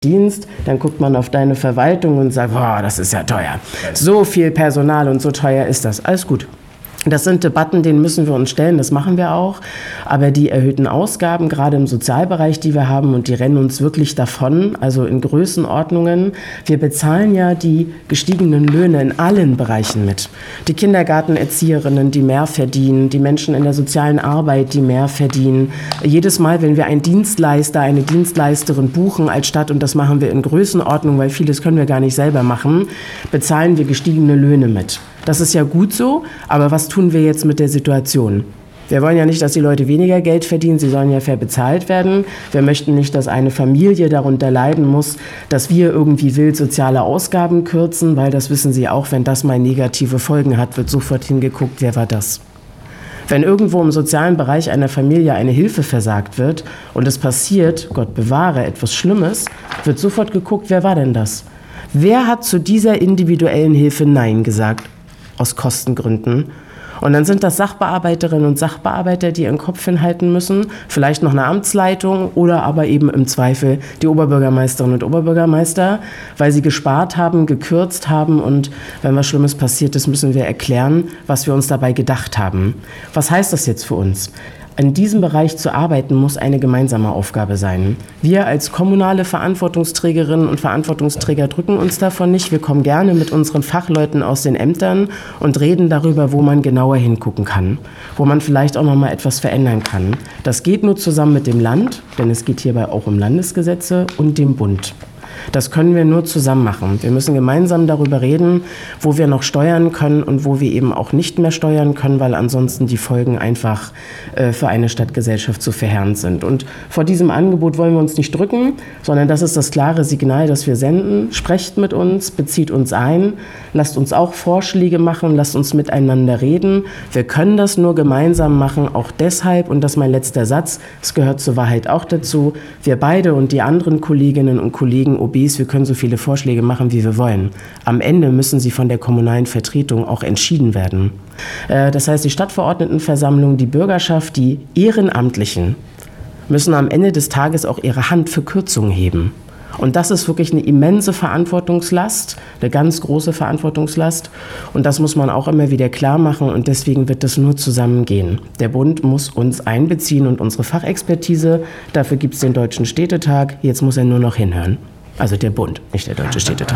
Dienst, dann guckt man auf deine Verwaltung und sagt, boah, das ist ja teuer. So viel Personal und so teuer ist das. Alles gut. Das sind Debatten, denen müssen wir uns stellen, das machen wir auch. Aber die erhöhten Ausgaben, gerade im Sozialbereich, die wir haben, und die rennen uns wirklich davon, also in Größenordnungen. Wir bezahlen ja die gestiegenen Löhne in allen Bereichen mit. Die Kindergartenerzieherinnen, die mehr verdienen, die Menschen in der sozialen Arbeit, die mehr verdienen. Jedes Mal, wenn wir einen Dienstleister, eine Dienstleisterin buchen als Stadt, und das machen wir in Größenordnung, weil vieles können wir gar nicht selber machen, bezahlen wir gestiegene Löhne mit. Das ist ja gut so, aber was tun wir jetzt mit der Situation? Wir wollen ja nicht, dass die Leute weniger Geld verdienen, sie sollen ja fair bezahlt werden. Wir möchten nicht, dass eine Familie darunter leiden muss, dass wir irgendwie wild soziale Ausgaben kürzen, weil das wissen Sie auch, wenn das mal negative Folgen hat, wird sofort hingeguckt, wer war das? Wenn irgendwo im sozialen Bereich einer Familie eine Hilfe versagt wird und es passiert, Gott bewahre, etwas Schlimmes, wird sofort geguckt, wer war denn das? Wer hat zu dieser individuellen Hilfe Nein gesagt? Aus Kostengründen. Und dann sind das Sachbearbeiterinnen und Sachbearbeiter, die ihren Kopf hinhalten müssen, vielleicht noch eine Amtsleitung oder aber eben im Zweifel die Oberbürgermeisterinnen und Oberbürgermeister, weil sie gespart haben, gekürzt haben, und wenn was Schlimmes passiert ist, müssen wir erklären, was wir uns dabei gedacht haben. Was heißt das jetzt für uns? In diesem Bereich zu arbeiten, muss eine gemeinsame Aufgabe sein. Wir als kommunale Verantwortungsträgerinnen und Verantwortungsträger drücken uns davon nicht. Wir kommen gerne mit unseren Fachleuten aus den Ämtern und reden darüber, wo man genauer hingucken kann, wo man vielleicht auch noch mal etwas verändern kann. Das geht nur zusammen mit dem Land, denn es geht hierbei auch um Landesgesetze, und dem Bund. Das können wir nur zusammen machen. Wir müssen gemeinsam darüber reden, wo wir noch steuern können und wo wir eben auch nicht mehr steuern können, weil ansonsten die Folgen einfach für eine Stadtgesellschaft zu verheerend sind. Und vor diesem Angebot wollen wir uns nicht drücken, sondern das ist das klare Signal, das wir senden. Sprecht mit uns, bezieht uns ein, lasst uns auch Vorschläge machen, lasst uns miteinander reden. Wir können das nur gemeinsam machen, auch deshalb, und das ist mein letzter Satz, es gehört zur Wahrheit auch dazu, wir beide und die anderen Kolleginnen und Kollegen OBs, wir können so viele Vorschläge machen, wie wir wollen. Am Ende müssen sie von der kommunalen Vertretung auch entschieden werden. Das heißt, die Stadtverordnetenversammlung, die Bürgerschaft, die Ehrenamtlichen müssen am Ende des Tages auch ihre Hand für Kürzungen heben. Und das ist wirklich eine immense Verantwortungslast, eine ganz große Verantwortungslast. Und das muss man auch immer wieder klar machen. Und deswegen wird das nur zusammengehen. Der Bund muss uns einbeziehen und unsere Fachexpertise. Dafür gibt es den Deutschen Städtetag. Jetzt muss er nur noch hinhören. Also der Bund, nicht der Deutsche Städtetag.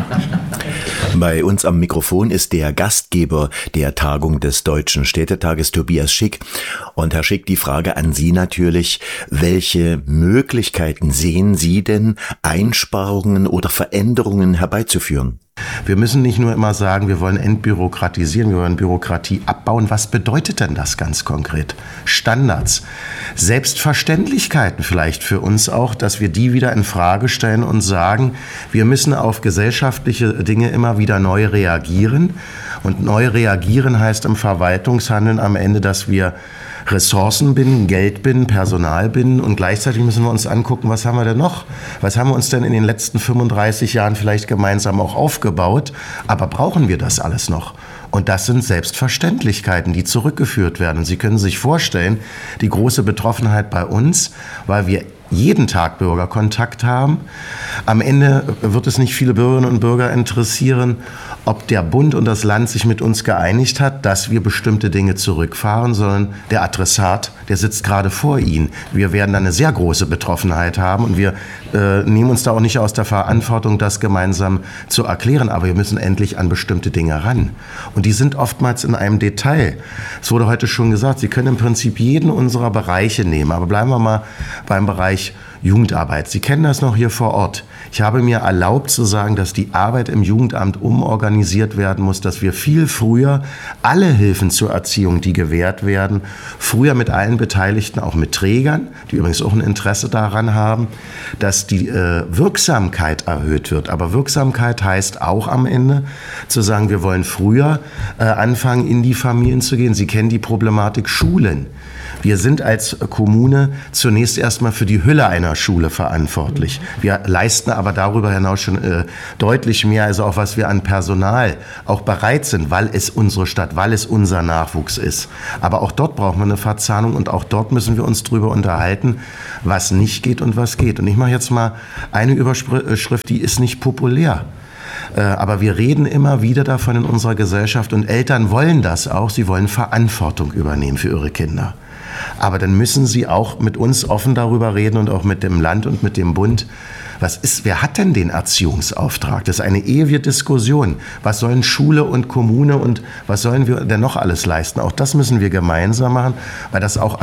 Bei uns am Mikrofon ist der Gastgeber der Tagung des Deutschen Städtetages, Tobias Schick. Und Herr Schick, die Frage an Sie natürlich, welche Möglichkeiten sehen Sie denn, Einsparungen oder Veränderungen herbeizuführen? Wir müssen nicht nur immer sagen, wir wollen entbürokratisieren, wir wollen Bürokratie abbauen. Was bedeutet denn das ganz konkret? Standards, Selbstverständlichkeiten vielleicht für uns auch, dass wir die wieder in Frage stellen und sagen, wir müssen auf gesellschaftliche Dinge immer wieder neu reagieren. Und neu reagieren heißt im Verwaltungshandeln am Ende, dass wir Ressourcen binden, Geld binden, Personal binden, und gleichzeitig müssen wir uns angucken, was haben wir denn noch? Was haben wir uns denn in den letzten 35 Jahren vielleicht gemeinsam auch aufgebaut? Aber brauchen wir das alles noch? Und das sind Selbstverständlichkeiten, die zurückgeführt werden. Und Sie können sich vorstellen, die große Betroffenheit bei uns, weil wir jeden Tag Bürgerkontakt haben. Am Ende wird es nicht viele Bürgerinnen und Bürger interessieren, ob der Bund und das Land sich mit uns geeinigt hat, dass wir bestimmte Dinge zurückfahren, sondern der Adressat, der sitzt gerade vor Ihnen. Wir werden da eine sehr große Betroffenheit haben, und wir nehmen uns da auch nicht aus der Verantwortung, das gemeinsam zu erklären, aber wir müssen endlich an bestimmte Dinge ran. Und die sind oftmals in einem Detail. Es wurde heute schon gesagt, Sie können im Prinzip jeden unserer Bereiche nehmen, aber bleiben wir mal beim Bereich Jugendarbeit. Sie kennen das noch hier vor Ort. Ich habe mir erlaubt zu sagen, dass die Arbeit im Jugendamt umorganisiert werden muss, dass wir viel früher alle Hilfen zur Erziehung, die gewährt werden, früher mit allen Beteiligten, auch mit Trägern, die übrigens auch ein Interesse daran haben, dass die Wirksamkeit erhöht wird. Aber Wirksamkeit heißt auch am Ende zu sagen, wir wollen früher anfangen, in die Familien zu gehen. Sie kennen die Problematik Schulen. Wir sind als Kommune zunächst erstmal für die Hülle einer Schule verantwortlich. Wir leisten aber darüber hinaus schon deutlich mehr, also auch was wir an Personal auch bereit sind, weil es unsere Stadt, weil es unser Nachwuchs ist. Aber auch dort brauchen wir eine Verzahnung und auch dort müssen wir uns drüber unterhalten, was nicht geht und was geht. Und ich mache jetzt mal eine Überschrift, die ist nicht populär. Aber wir reden immer wieder davon in unserer Gesellschaft und Eltern wollen das auch, sie wollen Verantwortung übernehmen für ihre Kinder. Aber dann müssen sie auch mit uns offen darüber reden und auch mit dem Land und mit dem Bund. Wer hat denn den Erziehungsauftrag? Das ist eine ewige Diskussion. Was sollen Schule und Kommune und was sollen wir denn noch alles leisten? Auch das müssen wir gemeinsam machen, weil das auch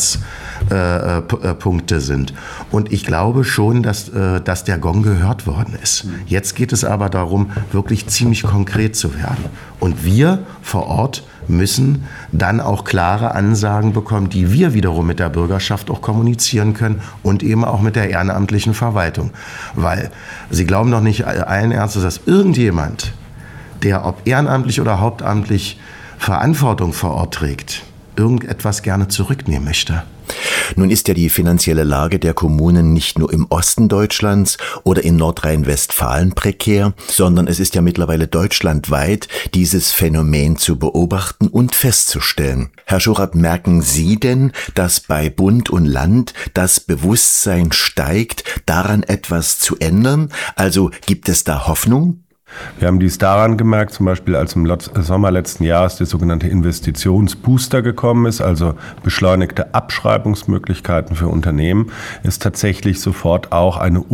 Ansatzpunkte sind. Und ich glaube schon, dass der Gong gehört worden ist. Jetzt geht es aber darum, wirklich ziemlich konkret zu werden. Und wir vor Ort müssen dann auch klare Ansagen bekommen, die wir wiederum mit der Bürgerschaft auch kommunizieren können und eben auch mit der ehrenamtlichen Verwaltung. Weil Sie glauben doch nicht allen Ernstes, dass irgendjemand, der ob ehrenamtlich oder hauptamtlich Verantwortung vor Ort trägt, irgendetwas gerne zurücknehmen möchte. Nun ist ja die finanzielle Lage der Kommunen nicht nur im Osten Deutschlands oder in Nordrhein-Westfalen prekär, sondern es ist ja mittlerweile deutschlandweit dieses Phänomen zu beobachten und festzustellen. Herr Schorath, merken Sie denn, dass bei Bund und Land das Bewusstsein steigt, daran etwas zu ändern? Also gibt es da Hoffnung? Wir haben dies daran gemerkt, zum Beispiel als im Sommer letzten Jahres der sogenannte Investitionsbooster gekommen ist, also beschleunigte Abschreibungsmöglichkeiten für Unternehmen, ist tatsächlich sofort auch eine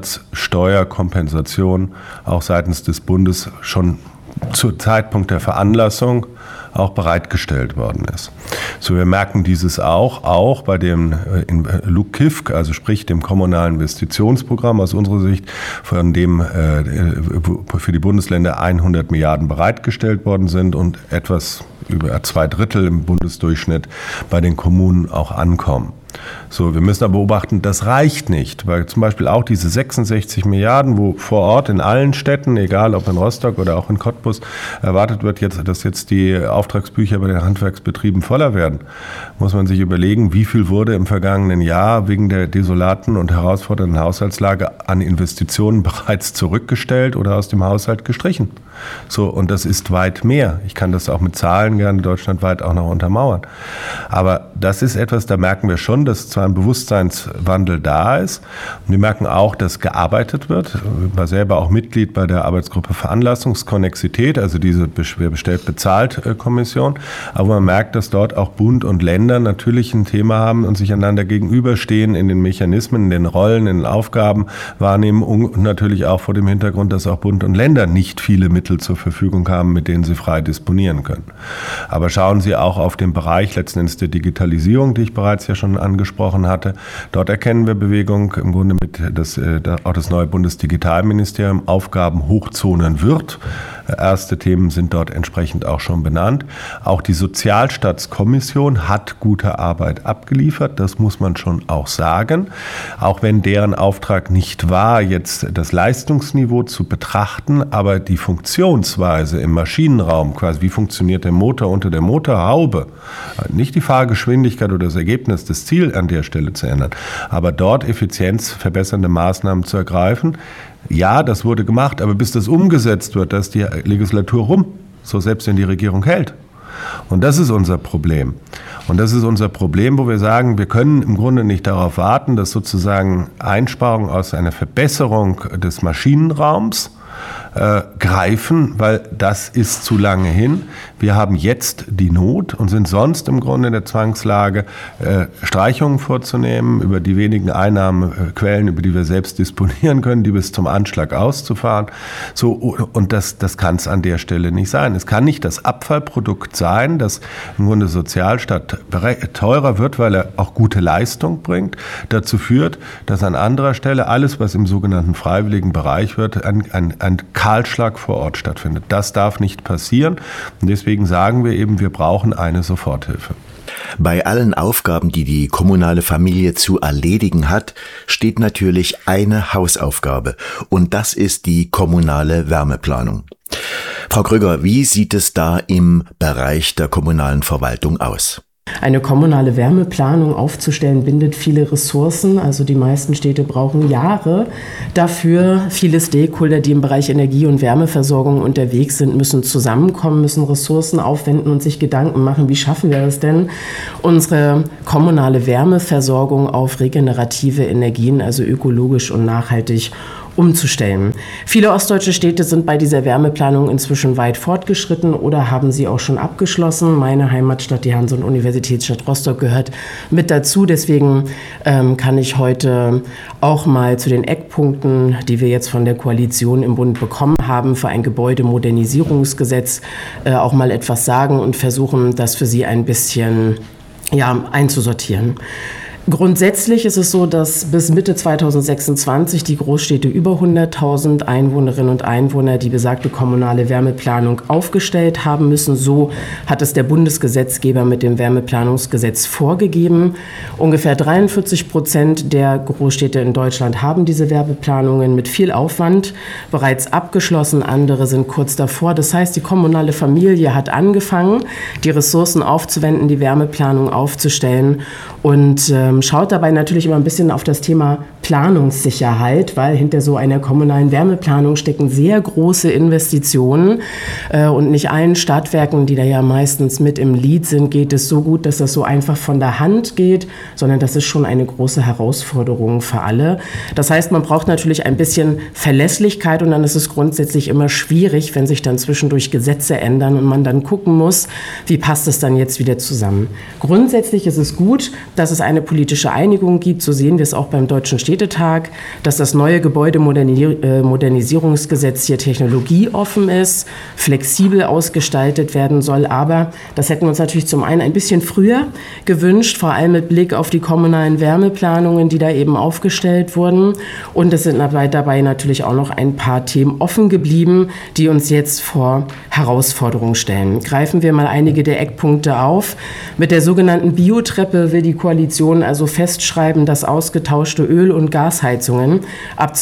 Umsatzsteuerkompensation auch seitens des Bundes schon zum Zeitpunkt der Veranlassung auch bereitgestellt worden ist. So, wir merken dieses auch bei dem LUKIFK, also sprich dem kommunalen Investitionsprogramm aus unserer Sicht, von dem für die Bundesländer 100 Milliarden bereitgestellt worden sind und etwas über 2/3 im Bundesdurchschnitt bei den Kommunen auch ankommen. So, wir müssen aber beobachten, das reicht nicht, weil zum Beispiel auch diese 66 Milliarden, wo vor Ort in allen Städten, egal ob in Rostock oder auch in Cottbus, erwartet wird, dass jetzt die Auftragsbücher bei den Handwerksbetrieben voller werden, muss man sich überlegen, wie viel wurde im vergangenen Jahr wegen der desolaten und herausfordernden Haushaltslage an Investitionen bereits zurückgestellt oder aus dem Haushalt gestrichen. So, und das ist weit mehr. Ich kann das auch mit Zahlen gerne deutschlandweit auch noch untermauern. Aber das ist etwas, da merken wir schon, dass zwar ein Bewusstseinswandel da ist. Und wir merken auch, dass gearbeitet wird. Ich war selber auch Mitglied bei der Arbeitsgruppe Veranlassungskonnexität, also diese Wer bestellt, bezahlt Kommission. Aber man merkt, dass dort auch Bund und Länder natürlich ein Thema haben und sich einander gegenüberstehen in den Mechanismen, in den Rollen, in den Aufgabenwahrnehmungen und natürlich auch vor dem Hintergrund, dass auch Bund und Länder nicht viele Mittel zur Verfügung haben, mit denen sie frei disponieren können. Aber schauen Sie auch auf den Bereich letzten Endes der Digitalisierung, die ich bereits ja schon angesprochen hatte. Dort erkennen wir Bewegung im Grunde mit, dass auch das neue Bundesdigitalministerium Aufgaben hochzonen wird. Erste Themen sind dort entsprechend auch schon benannt. Auch die Sozialstaatskommission hat gute Arbeit abgeliefert, das muss man schon auch sagen. Auch wenn deren Auftrag nicht war, jetzt das Leistungsniveau zu betrachten, aber die Funktionsweise im Maschinenraum, quasi wie funktioniert der Motor unter der Motorhaube, nicht die Fahrgeschwindigkeit oder das Ergebnis, das Ziel an der Stelle zu ändern, aber dort effizienzverbessernde Maßnahmen zu ergreifen. Ja, das wurde gemacht, aber bis das umgesetzt wird, da ist die Legislatur rum, so selbst wenn die Regierung hält. Und das ist unser Problem. Und das ist unser Problem, wo wir sagen, wir können im Grunde nicht darauf warten, dass sozusagen Einsparungen aus einer Verbesserung des Maschinenraums greifen, weil das ist zu lange hin. Wir haben jetzt die Not und sind sonst im Grunde in der Zwangslage, Streichungen vorzunehmen, über die wenigen Einnahmequellen, über die wir selbst disponieren können, die bis zum Anschlag auszufahren. So, und das kann es an der Stelle nicht sein. Es kann nicht das Abfallprodukt sein, das im Grunde Sozialstaat teurer wird, weil er auch gute Leistung bringt, dazu führt, dass an anderer Stelle alles, was im sogenannten freiwilligen Bereich wird, ein Kahlschlag vor Ort stattfindet. Das darf nicht passieren. Und deswegen sagen wir eben, wir brauchen eine Soforthilfe. Bei allen Aufgaben, die die kommunale Familie zu erledigen hat, steht natürlich eine Hausaufgabe. Und das ist die kommunale Wärmeplanung. Frau Krüger, wie sieht es da im Bereich der kommunalen Verwaltung aus? Eine kommunale Wärmeplanung aufzustellen, bindet viele Ressourcen. Also die meisten Städte brauchen Jahre dafür. Viele Stakeholder, die im Bereich Energie- und Wärmeversorgung unterwegs sind, müssen zusammenkommen, müssen Ressourcen aufwenden und sich Gedanken machen, wie schaffen wir es denn, unsere kommunale Wärmeversorgung auf regenerative Energien, also ökologisch und nachhaltig umzustellen. Viele ostdeutsche Städte sind bei dieser Wärmeplanung inzwischen weit fortgeschritten oder haben sie auch schon abgeschlossen. Meine Heimatstadt, die Hans-und-Universitätsstadt Rostock, gehört mit dazu. Deswegen kann ich heute auch mal zu den Eckpunkten, die wir jetzt von der Koalition im Bund bekommen haben, für ein Gebäudemodernisierungsgesetz auch mal etwas sagen und versuchen, das für Sie ein bisschen einzusortieren. Grundsätzlich ist es so, dass bis Mitte 2026 die Großstädte über 100.000 Einwohnerinnen und Einwohner die besagte kommunale Wärmeplanung aufgestellt haben müssen. So hat es der Bundesgesetzgeber mit dem Wärmeplanungsgesetz vorgegeben. Ungefähr 43% der Großstädte in Deutschland haben diese Wärmeplanungen mit viel Aufwand bereits abgeschlossen. Andere sind kurz davor. Das heißt, die kommunale Familie hat angefangen, die Ressourcen aufzuwenden, die Wärmeplanung aufzustellen und schaut dabei natürlich immer ein bisschen auf das Thema Planungssicherheit, weil hinter so einer kommunalen Wärmeplanung stecken sehr große Investitionen und nicht allen Stadtwerken, die da ja meistens mit im Lied sind, geht es so gut, dass das so einfach von der Hand geht, sondern das ist schon eine große Herausforderung für alle. Das heißt, man braucht natürlich ein bisschen Verlässlichkeit und dann ist es grundsätzlich immer schwierig, wenn sich dann zwischendurch Gesetze ändern und man dann gucken muss, wie passt es dann jetzt wieder zusammen. Grundsätzlich ist es gut, dass es eine politische Einigung gibt, so sehen wir es auch beim Deutschen Städtetag, dass das neue Gebäudemodernisierungsgesetz hier technologieoffen ist, flexibel ausgestaltet werden soll, aber das hätten wir uns natürlich zum einen ein bisschen früher gewünscht, vor allem mit Blick auf die kommunalen Wärmeplanungen, die da eben aufgestellt wurden, und es sind dabei natürlich auch noch ein paar Themen offen geblieben, die uns jetzt vor Herausforderungen stellen. Greifen wir mal einige der Eckpunkte auf. Mit der sogenannten Biotreppe will die Koalition also festschreiben, dass ausgetauschte Öl- und Gasheizungen ab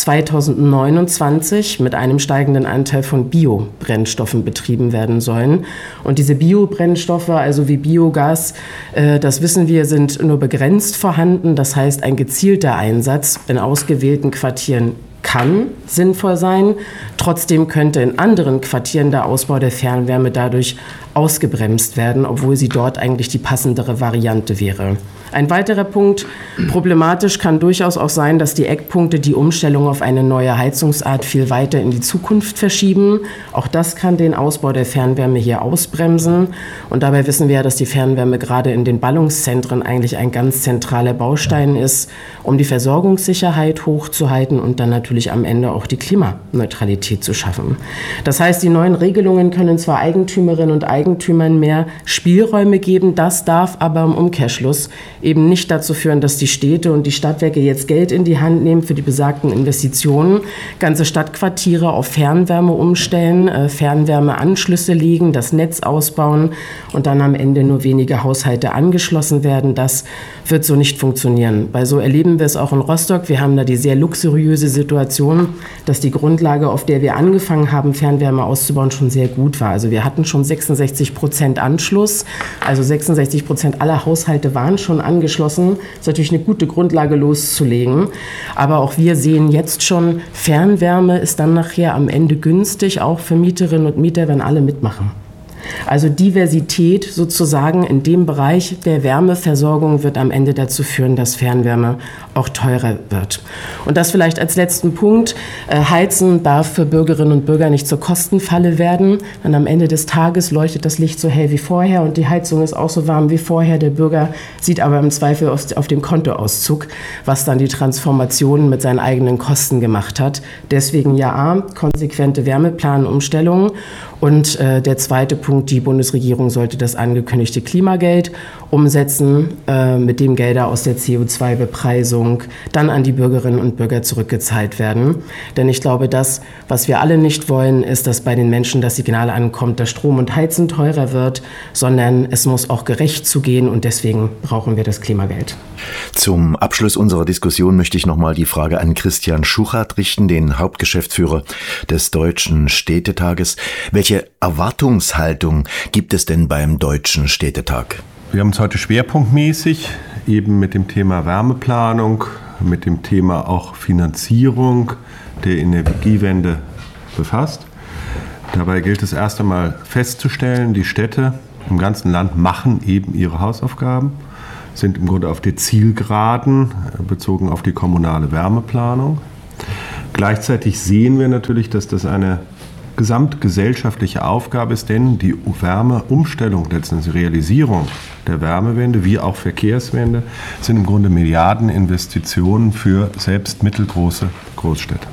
2029 mit einem steigenden Anteil von Biobrennstoffen betrieben werden sollen. Und diese Biobrennstoffe, also wie Biogas, das wissen wir, sind nur begrenzt vorhanden. Das heißt, ein gezielter Einsatz in ausgewählten Quartieren kann sinnvoll sein. Trotzdem könnte in anderen Quartieren der Ausbau der Fernwärme dadurch ausgebremst werden, obwohl sie dort eigentlich die passendere Variante wäre. Ein weiterer Punkt, problematisch kann durchaus auch sein, dass die Eckpunkte die Umstellung auf eine neue Heizungsart viel weiter in die Zukunft verschieben. Auch das kann den Ausbau der Fernwärme hier ausbremsen. Und dabei wissen wir ja, dass die Fernwärme gerade in den Ballungszentren eigentlich ein ganz zentraler Baustein ist, um die Versorgungssicherheit hochzuhalten und dann natürlich am Ende auch die Klimaneutralität zu schaffen. Das heißt, die neuen Regelungen können zwar Eigentümerinnen und Eigentümern mehr Spielräume geben, das darf aber im Umkehrschluss eben nicht dazu führen, dass die Städte und die Stadtwerke jetzt Geld in die Hand nehmen für die besagten Investitionen, ganze Stadtquartiere auf Fernwärme umstellen, Fernwärmeanschlüsse legen, das Netz ausbauen und dann am Ende nur wenige Haushalte angeschlossen werden. Das wird so nicht funktionieren. Weil so erleben wir es auch in Rostock. Wir haben da die sehr luxuriöse Situation, dass die Grundlage, auf der wir angefangen haben, Fernwärme auszubauen, schon sehr gut war. Also wir hatten schon 66% Anschluss, also 66% aller Haushalte waren schon angeschlossen. Das ist natürlich eine gute Grundlage loszulegen. Aber auch wir sehen jetzt schon, Fernwärme ist dann nachher am Ende günstig, auch für Mieterinnen und Mieter, wenn alle mitmachen. Also Diversität sozusagen in dem Bereich der Wärmeversorgung wird am Ende dazu führen, dass Fernwärme auch teurer wird. Und das vielleicht als letzten Punkt. Heizen darf für Bürgerinnen und Bürger nicht zur Kostenfalle werden. Denn am Ende des Tages leuchtet das Licht so hell wie vorher und die Heizung ist auch so warm wie vorher. Der Bürger sieht aber im Zweifel auf dem Kontoauszug, was dann die Transformation mit seinen eigenen Kosten gemacht hat. Deswegen ja, konsequente Wärmeplanumstellung. Und der zweite Punkt, die Bundesregierung sollte das angekündigte Klimageld umsetzen, mit dem Gelder aus der CO2-Bepreisung dann an die Bürgerinnen und Bürger zurückgezahlt werden. Denn ich glaube, das, was wir alle nicht wollen, ist, dass bei den Menschen das Signal ankommt, dass Strom und Heizen teurer wird, sondern es muss auch gerecht zugehen und deswegen brauchen wir das Klimageld. Zum Abschluss unserer Diskussion möchte ich nochmal die Frage an Christian Schuchart richten, den Hauptgeschäftsführer des Deutschen Städtetages. Welche Erwartungshaltung gibt es denn beim Deutschen Städtetag? Wir haben uns heute schwerpunktmäßig eben mit dem Thema Wärmeplanung, mit dem Thema auch Finanzierung der Energiewende befasst. Dabei gilt es erst einmal festzustellen, die Städte im ganzen Land machen eben ihre Hausaufgaben, sind im Grunde auf der Zielgeraden bezogen auf die kommunale Wärmeplanung. Gleichzeitig sehen wir natürlich, dass das eine gesamtgesellschaftliche Aufgabe ist, denn die Wärmeumstellung, letztendlich Realisierung der Wärmewende wie auch Verkehrswende sind im Grunde Milliardeninvestitionen für selbst mittelgroße Großstädte.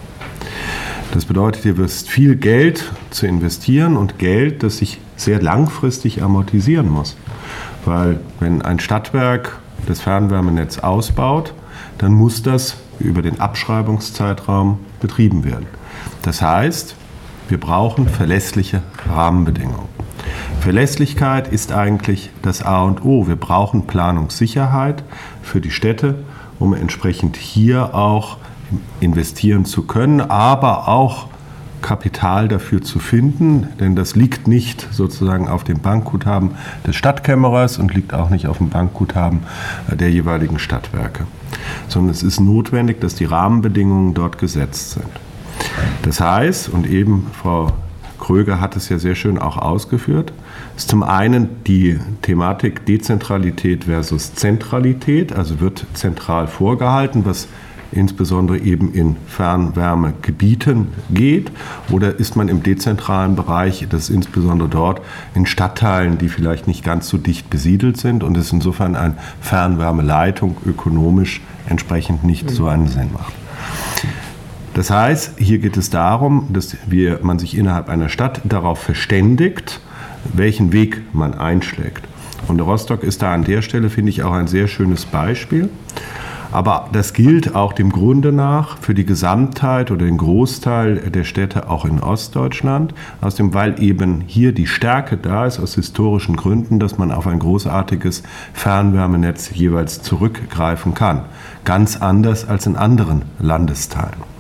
Das bedeutet, hier ist viel Geld zu investieren und Geld, das sich sehr langfristig amortisieren muss. Weil wenn ein Stadtwerk das Fernwärmenetz ausbaut, dann muss das über den Abschreibungszeitraum betrieben werden. Das heißt, wir brauchen verlässliche Rahmenbedingungen. Verlässlichkeit ist eigentlich das A und O. Wir brauchen Planungssicherheit für die Städte, um entsprechend hier auch investieren zu können, aber auch Kapital dafür zu finden, denn das liegt nicht sozusagen auf dem Bankguthaben des Stadtkämmerers und liegt auch nicht auf dem Bankguthaben der jeweiligen Stadtwerke, sondern es ist notwendig, dass die Rahmenbedingungen dort gesetzt sind. Das heißt, und eben Frau Kröger hat es ja sehr schön auch ausgeführt, ist zum einen die Thematik Dezentralität versus Zentralität, also wird zentral vorgehalten, was insbesondere eben in Fernwärmegebieten geht, oder ist man im dezentralen Bereich, das ist insbesondere dort in Stadtteilen, die vielleicht nicht ganz so dicht besiedelt sind und es insofern eine Fernwärmeleitung ökonomisch entsprechend nicht so einen Sinn macht. Das heißt, hier geht es darum, dass man sich innerhalb einer Stadt darauf verständigt, welchen Weg man einschlägt. Und Rostock ist da an der Stelle, finde ich, auch ein sehr schönes Beispiel. Aber das gilt auch dem Grunde nach für die Gesamtheit oder den Großteil der Städte auch in Ostdeutschland, weil eben hier die Stärke da ist, aus historischen Gründen, dass man auf ein großartiges Fernwärmenetz jeweils zurückgreifen kann. Ganz anders als in anderen Landesteilen.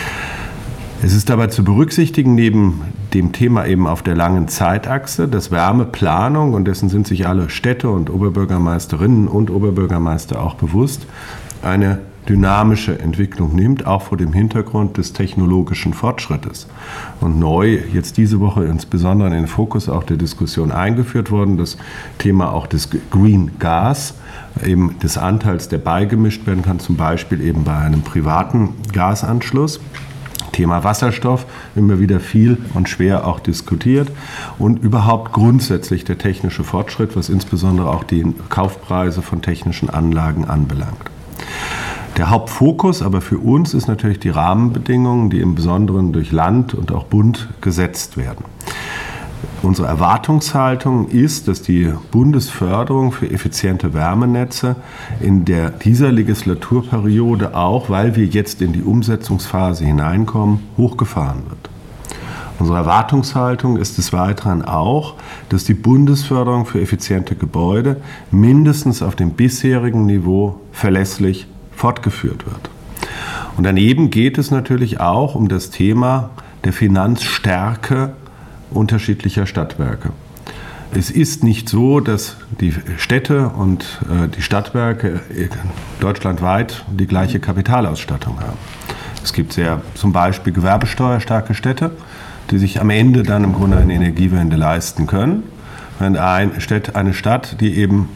Es ist dabei zu berücksichtigen, neben dem Thema eben auf der langen Zeitachse, dass Wärmeplanung, und dessen sind sich alle Städte und Oberbürgermeisterinnen und Oberbürgermeister auch bewusst, eine dynamische Entwicklung nimmt, auch vor dem Hintergrund des technologischen Fortschrittes. Und neu, jetzt diese Woche insbesondere in den Fokus auch der Diskussion eingeführt worden, das Thema auch des Green Gas, eben des Anteils, der beigemischt werden kann, zum Beispiel eben bei einem privaten Gasanschluss. Thema Wasserstoff, immer wieder viel und schwer auch diskutiert und überhaupt grundsätzlich der technische Fortschritt, was insbesondere auch die Kaufpreise von technischen Anlagen anbelangt. Der Hauptfokus aber für uns ist natürlich die Rahmenbedingungen, die im Besonderen durch Land und auch Bund gesetzt werden. Unsere Erwartungshaltung ist, dass die Bundesförderung für effiziente Wärmenetze in dieser Legislaturperiode auch, weil wir jetzt in die Umsetzungsphase hineinkommen, hochgefahren wird. Unsere Erwartungshaltung ist des Weiteren auch, dass die Bundesförderung für effiziente Gebäude mindestens auf dem bisherigen Niveau verlässlich fortgeführt wird. Und daneben geht es natürlich auch um das Thema der Finanzstärke unterschiedlicher Stadtwerke. Es ist nicht so, dass die Städte und die Stadtwerke deutschlandweit die gleiche Kapitalausstattung haben. Es gibt zum Beispiel gewerbesteuerstarke Städte, die sich am Ende dann im Grunde eine Energiewende leisten können, während eine Stadt, die eben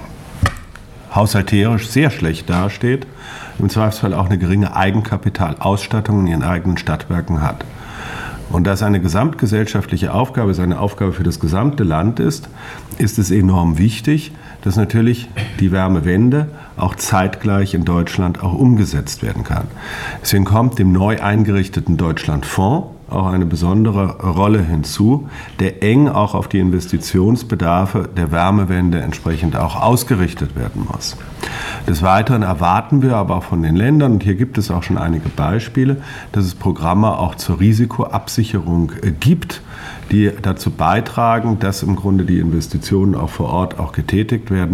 haushalterisch sehr schlecht dasteht, im Zweifelsfall auch eine geringe Eigenkapitalausstattung in ihren eigenen Stadtwerken hat. Und da es eine gesamtgesellschaftliche Aufgabe ist, eine Aufgabe für das gesamte Land ist, ist es enorm wichtig, dass natürlich die Wärmewende auch zeitgleich in Deutschland auch umgesetzt werden kann. Deswegen kommt dem neu eingerichteten Deutschlandfonds auch eine besondere Rolle hinzu, der eng auch auf die Investitionsbedarfe der Wärmewende entsprechend auch ausgerichtet werden muss. Des Weiteren erwarten wir aber auch von den Ländern, und hier gibt es auch schon einige Beispiele, dass es Programme auch zur Risikoabsicherung gibt, die dazu beitragen, dass im Grunde die Investitionen auch vor Ort auch getätigt werden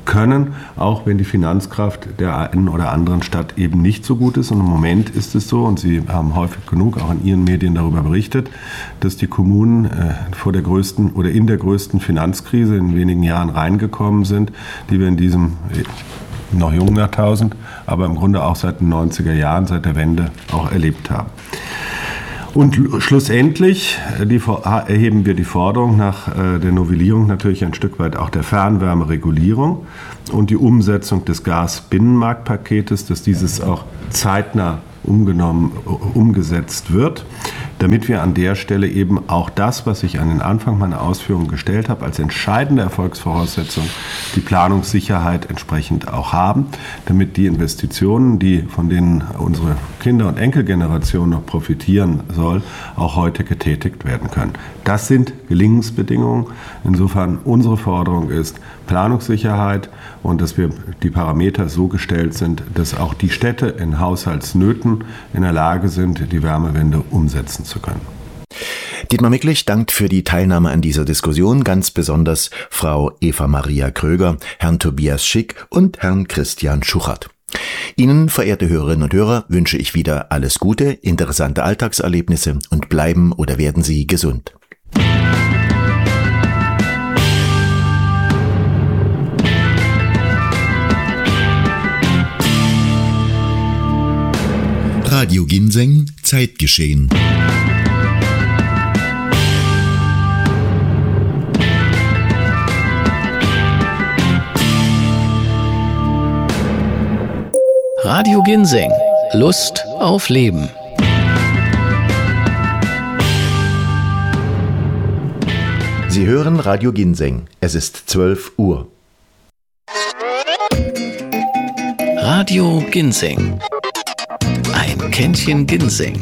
können, auch wenn die Finanzkraft der einen oder anderen Stadt eben nicht so gut ist. Und im Moment ist es so, und Sie haben häufig genug auch in Ihren Medien darüber berichtet, dass die Kommunen vor der größten oder in der größten Finanzkrise in wenigen Jahren reingekommen sind, die wir in diesem noch jungen Jahrtausend, aber im Grunde auch seit den 90er Jahren, seit der Wende auch erlebt haben. Und schlussendlich erheben wir die Forderung nach der Novellierung natürlich ein Stück weit auch der Fernwärmeregulierung und die Umsetzung des Gasbinnenmarktpaketes, dass dieses auch zeitnah umgesetzt wird, damit wir an der Stelle eben auch das, was ich an den Anfang meiner Ausführungen gestellt habe, als entscheidende Erfolgsvoraussetzung, die Planungssicherheit entsprechend auch haben, damit die Investitionen, von denen unsere Kinder- und Enkelgeneration noch profitieren soll, auch heute getätigt werden können. Das sind Gelingensbedingungen. Insofern unsere Forderung ist Planungssicherheit und dass wir die Parameter so gestellt sind, dass auch die Städte in Haushaltsnöten in der Lage sind, die Wärmewende umsetzen zu können. Dietmar Micklich dankt für die Teilnahme an dieser Diskussion, ganz besonders Frau Eva Maria Kröger, Herrn Tobias Schick und Herrn Christian Schuchert. Ihnen, verehrte Hörerinnen und Hörer, wünsche ich wieder alles Gute, interessante Alltagserlebnisse und bleiben oder werden Sie gesund. Radio Ginseng, Zeitgeschehen. Radio Ginseng. Lust auf Leben. Sie hören Radio Ginseng. Es ist 12 Uhr. Radio Ginseng. Ein Kännchen Ginseng.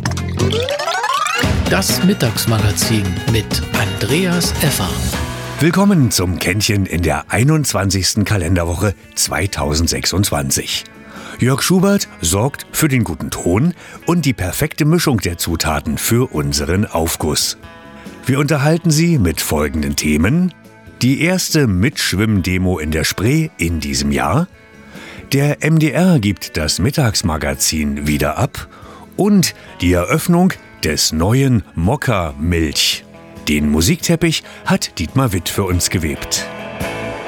Das Mittagsmagazin mit Andreas Effer. Willkommen zum Kännchen in der 21. Kalenderwoche 2026. Jörg Schubert sorgt für den guten Ton und die perfekte Mischung der Zutaten für unseren Aufguss. Wir unterhalten Sie mit folgenden Themen: die erste Mitschwimmdemo in der Spree in diesem Jahr, der MDR gibt das Mittagsmagazin wieder ab und die Eröffnung des neuen Mokka Milch. Den Musikteppich hat Dietmar Witt für uns gewebt.